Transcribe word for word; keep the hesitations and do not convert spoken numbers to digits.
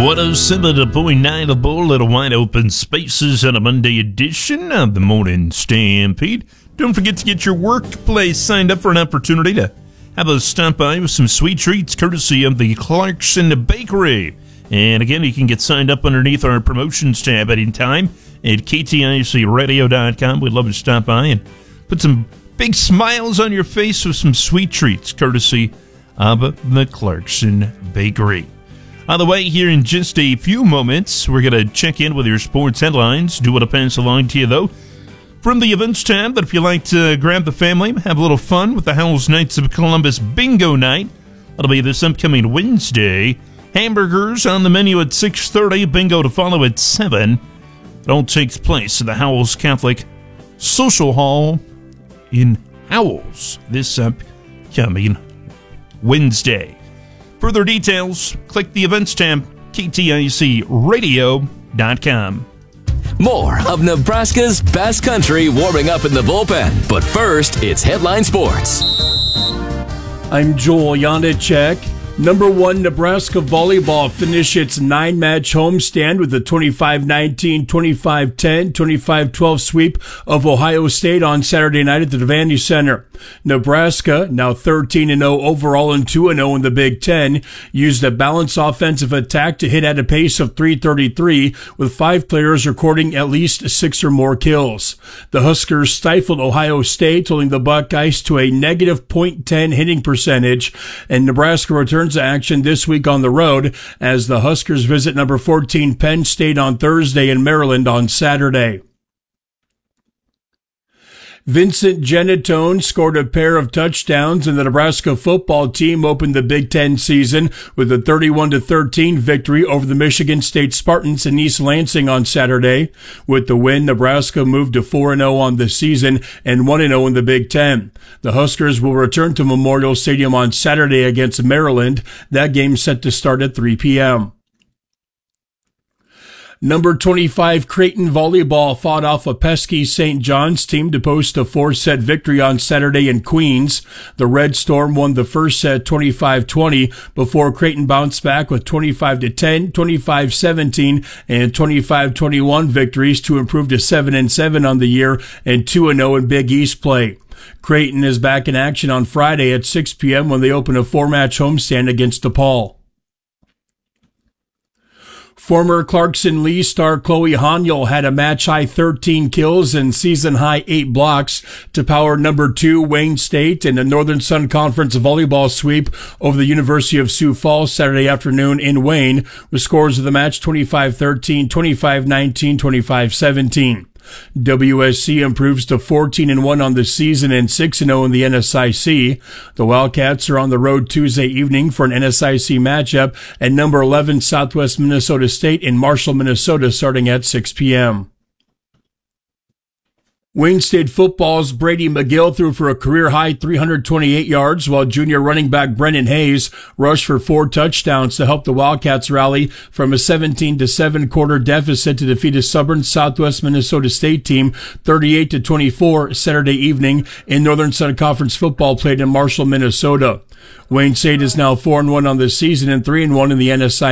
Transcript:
one oh seven point nine The Bull at a wide open spaces on a Monday edition of the Morning Stampede. Don't forget to get your workplace signed up for an opportunity to have a stop by with some sweet treats courtesy of the Clarkson Bakery. And again, you can get signed up underneath our promotions tab at any time at K T I C radio dot com. We'd love to stop by and put some big smiles on your face with some sweet treats courtesy of the Clarkson Bakery. On the way, here in just a few moments, we're going to check in with your sports headlines. Do want to pass along to you, though, from the events tab, that if you like to grab the family, have a little fun with the Howells Knights of Columbus Bingo Night. That'll be this upcoming Wednesday. Hamburgers on the menu at six thirty, bingo to follow at seven. It all takes place at the Howells Catholic Social Hall in Howells this upcoming Wednesday. Further details, click the events tab, K T I C radio dot com. More of Nebraska's best country warming up in the bullpen. But first, it's Headline Sports. I'm Joel Janacek. Number one, Nebraska volleyball finished its nine-match homestand with a twenty-five nineteen, twenty-five ten, twenty-five twelve sweep of Ohio State on Saturday night at the Devaney Center. Nebraska, now thirteen and oh overall and two and oh in the Big Ten, used a balanced offensive attack to hit at a pace of three thirty-three, with five players recording at least six or more kills. The Huskers stifled Ohio State, holding the Buckeyes to a negative point one zero hitting percentage, and Nebraska returns to action this week on the road as the Huskers visit number fourteen Penn State on Thursday and Maryland on Saturday. Vincent Genatone scored a pair of touchdowns, and the Nebraska football team opened the Big Ten season with a thirty-one to thirteen victory over the Michigan State Spartans in East Lansing on Saturday. With the win, Nebraska moved to four and oh on the season and one and oh in the Big Ten. The Huskers will return to Memorial Stadium on Saturday against Maryland. That game set to start at three p.m. Number twenty-five Creighton volleyball fought off a pesky Saint John's team to post a four-set victory on Saturday in Queens. The Red Storm won the first set twenty-five twenty before Creighton bounced back with twenty-five to ten, twenty-five seventeen, and twenty-five twenty-one victories to improve to seven and seven on the year and two and oh in Big East play. Creighton is back in action on Friday at six p.m. when they open a four-match homestand against DePaul. Former Clarkson Lee star Chloe Haniel had a match-high thirteen kills and season-high eight blocks to power number two Wayne State in the Northern Sun Conference volleyball sweep over the University of Sioux Falls Saturday afternoon in Wayne, with scores of the match twenty-five thirteen, twenty-five nineteen, twenty-five seventeen. W S C improves to fourteen and one on the season and six and oh in the N S I C. The Wildcats are on the road Tuesday evening for an N S I C matchup at number eleven Southwest Minnesota State in Marshall, Minnesota, starting at six p.m. Wayne State football's Brady McGill threw for a career-high three hundred twenty-eight yards, while junior running back Brennan Hayes rushed for four touchdowns to help the Wildcats rally from a seventeen to seven quarter deficit to defeat a stubborn Southwest Minnesota State team thirty-eight to twenty-four Saturday evening in Northern Sun Conference football played in Marshall, Minnesota. Wayne State is now four and one on the season and three and one in the N S I C.